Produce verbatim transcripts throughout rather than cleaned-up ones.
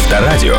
Авторадио.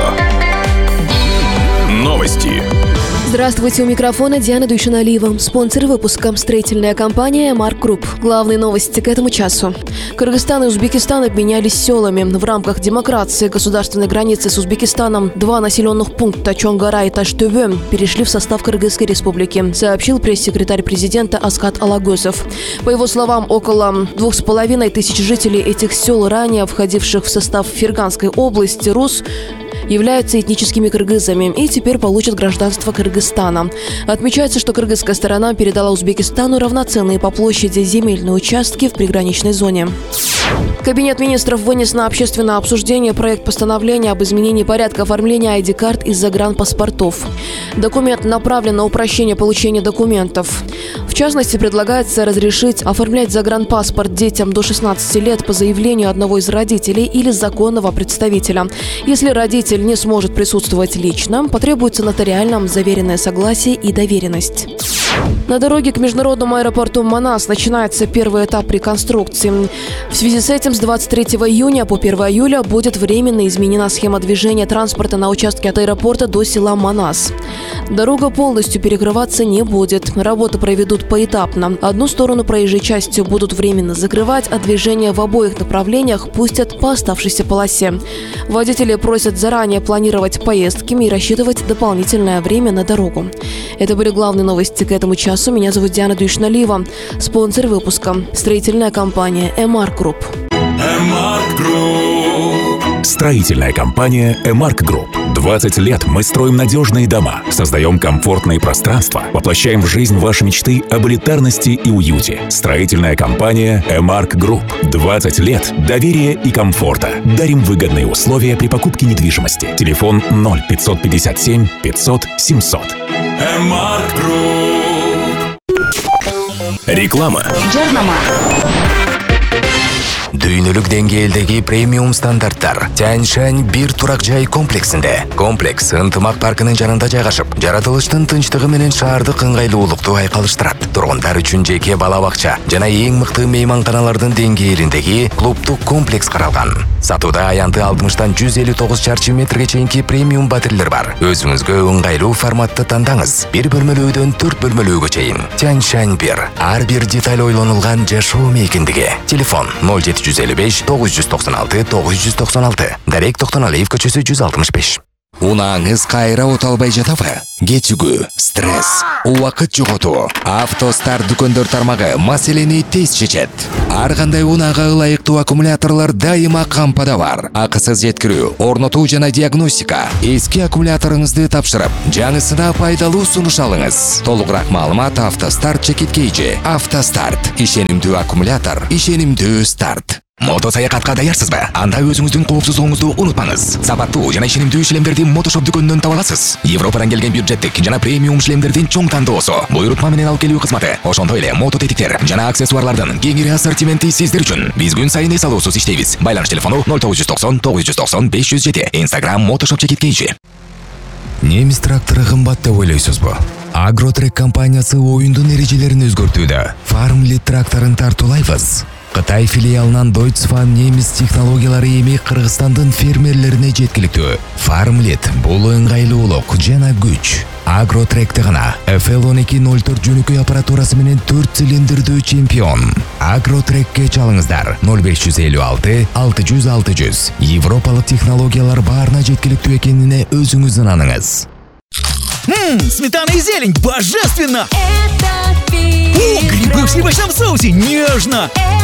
Новости. Здравствуйте, у микрофона Диана Душиналиева. Спонсор выпуска — строительная компания «Эмарк Групп». Главные новости к этому часу. Кыргызстан и Узбекистан обменялись селами. В рамках демаркации государственной границы с Узбекистаном два населенных пункта Чонгара и Таштөбе перешли в состав Кыргызской республики, сообщил пресс-секретарь президента Аскат Алагөзов. По его словам, около двух с половиной тысяч жителей этих сел, ранее входивших в состав Ферганской области РУС, являются этническими кыргызами и теперь получат гражданство Кыргызстана. Отмечается, что кыргызская сторона передала Узбекистану равноценные по площади земельные участки в приграничной зоне. Кабинет министров вынес на общественное обсуждение проект постановления об изменении порядка оформления ай ди-карт из загранпаспортов. Документ направлен на упрощение получения документов. В частности, предлагается разрешить оформлять загранпаспорт детям до шестнадцати лет по заявлению одного из родителей или законного представителя. Если родитель не сможет присутствовать лично, потребуется нотариально заверенное согласие и доверенность. На дороге к международному аэропорту Манас начинается первый этап реконструкции. В связи с этим с двадцать третьего июня по первое июля будет временно изменена схема движения транспорта на участке от аэропорта до села Манас. Дорога полностью перекрываться не будет. Работы проведут поэтапно. Одну сторону проезжей части будут временно закрывать, а движение в обоих направлениях пустят по оставшейся полосе. Водители просят заранее планировать поездки и рассчитывать дополнительное время на дорогу. Это были главные новости к этому часу. Меня зовут Диана Душиналиева. Спонсор выпуска — строительная компания «Эмарк Групп». Эмарк Групп. Строительная компания «Эмарк Групп». двадцать лет мы строим надежные дома, создаем комфортные пространства, воплощаем в жизнь ваши мечты об элитарности и уюте. Строительная компания «Эмарк Групп». двадцать лет доверия и комфорта. Дарим выгодные условия при покупке недвижимости. Телефон ноль пятьсот пятьдесят семь пятьсот семьсот. Эмарк Групп. Реклама. Дүйнөлүк деңгээлдеги премиум стандарттар Тянь-Шань бир турак жай комплексинде. Комплекс ынтымак паркынын жанында жайгашып, жаратылыштын тынчтыгы менен шаардык ыңгайлуулукту айкалыштырат. Тургундар үчүн жеке бала бакча жана эң мыкты мейманканалардын деңгээлиндеги клубдук комплекс каралган. Сатууда аянты алтымыштан жүз элүү тогуз чарчы метрге чейинки премиум батирлер бар. Өзүңүзгө ыңгайлуу форматты тандаңыз. Бир бөлмөлүүдөн төрт бөлмөлүүгө чейин. Тянь-Шань бир. Ар бир деталь ойлонулган жашоо мейкиндиги. Телефон ноль жети жүз элүү беш тогуз жүз токсон алты тогуз жүз токсон алты. Дарек Токтоналиев көчөсү жүз алтымыш беш. Унааңыз кайра оталбай жатабы? Кечигүү, стресс, убакыт жоготуу. Автостар дүкөндөр тармагы маселени тез чечет. Ар кандай унаага ылайыктуу аккумуляторлор дайыма кампада бар. Акысыз жеткирүү, орнотуу жана диагностика. Эски аккумуляторуңузду тапшырып, жаңысына пайдалуу сунуш алыңыз. Толугураак маалымат Автостарт чекит кейжи. Автостарт. Ишенимдүү аккумулятор, ишенимдүү старт. Мото саякатка даярсызбы? Анда өзүңүздүн коопсуздугуңузду унутпаңыз. Сапаттуу жана ишенимдүү шлемдерди Мотошоп дүкөнүнөн таба аласыз. Европадан келген бюджеттик жана премиум шлемдердин чоң тандоосу. Буйрутма менен алып келүү кызматы. Ошондой эле мото тетиктер жана аксессуарлардын кеңири ассортименти сиздер үчүн. Биз күн сайын эс алуусуз иштейбиз. Байланыш телефону ноль тогуз жүз токсон тогуз жүз токсон беш жүз жети. Instagram Мотошоп чекит кейжи. Немис трактору кымбат деп ойлойсузбу? Агротрек компаниясы оюндун эрежелерин өзгөртүүдө. Farmlit тракторун тартуулайбыз. Кытай филиалынан Deutsche немис технологиялары эми Кыргызстандын фермерлерине жеткиликтүү. Farmlit бул ыңгайлуулук жана күч. Агротректе гана эф эл он эки ноль төрт жөнөкөй аппаратурасы менен төрт цилиндрдүү чемпион. Агротрекке чалыңыздар ноль беш жүз элүү алты алты жүз алты жүз. Европалык технологиялар баарына жеткиликтүү экенине өзүңүз ынаныңыз. Ммм, сметана и зелень, божественно! Это О, грибы в сливочном соусе, нежно!